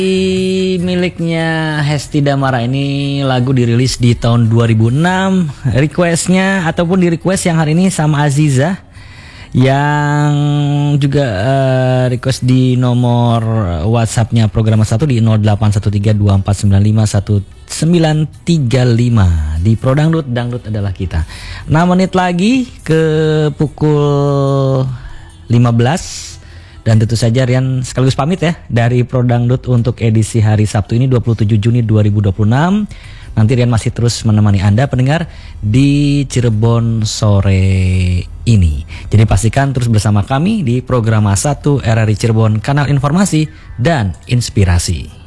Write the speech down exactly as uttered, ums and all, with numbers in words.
Miliknya Hesti Damara ini lagu dirilis di tahun dua ribu enam. Requestnya ataupun di request yang hari ini sama Aziza, yang juga uh, request di nomor WhatsAppnya program satu di nol delapan satu tiga dua empat sembilan lima satu sembilan tiga lima. Di Pro Dangdut, Dangdut adalah kita. enam menit lagi ke pukul lima belas. Dan tentu saja Rian sekaligus pamit ya dari Pro Dangdut untuk edisi hari Sabtu ini dua puluh tujuh Juni dua ribu dua puluh enam. Nanti Rian masih terus menemani Anda pendengar di Cirebon sore ini. Jadi pastikan terus bersama kami di Program satu R R I Cirebon, kanal informasi dan inspirasi.